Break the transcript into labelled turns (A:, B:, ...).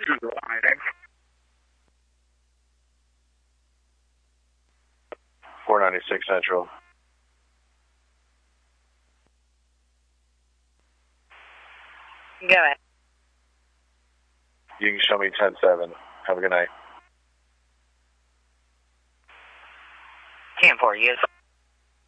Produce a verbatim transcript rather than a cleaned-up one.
A: four ninety-six Central.
B: Go ahead.
A: You can show me ten seven. Have a good night.
B: ten four, yes.